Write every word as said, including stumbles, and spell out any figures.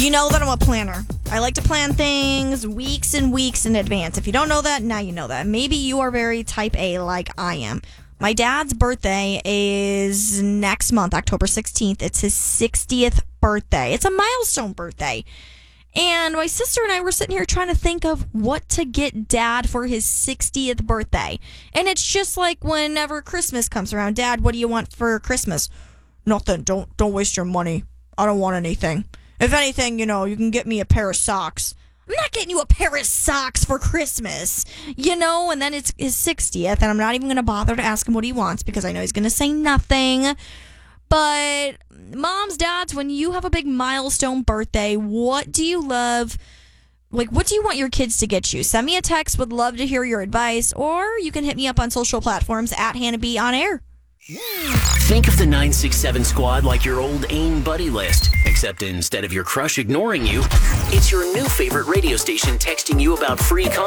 You know that I'm a planner. I like to plan things weeks and weeks in advance. If you don't know that, now you know that. Maybe you are very type A like I am. My dad's birthday is next month, October sixteenth. It's his sixtieth birthday. It's a milestone birthday. And my sister and I were sitting here trying to think of what to get Dad for his sixtieth birthday. And it's just like whenever Christmas comes around. Dad, what do you want for Christmas? Nothing. Don't don't waste your money. I don't want anything. If anything, you know, you can get me a pair of socks. I'm not getting you a pair of socks for Christmas, you know, and then it's his sixtieth, and I'm not even going to bother to ask him what he wants because I know he's going to say nothing. But moms, dads, when you have a big milestone birthday, what do you love? Like, what do you want your kids to get you? Send me a text. Would love to hear your advice. Or you can hit me up on social platforms at Hannah B on air. Think of the nine six seven squad like your old AIM buddy list, except instead of your crush ignoring you, it's your new favorite radio station texting you about free content.